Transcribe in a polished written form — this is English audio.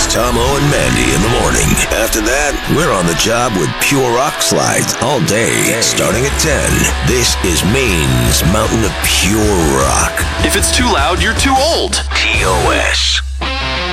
Tomo and Mandy in the morning. After that, we're on the job with Pure Rock Slides all day, starting at 10. This is Maine's Mountain of Pure Rock. If it's too loud, you're too old. TOS.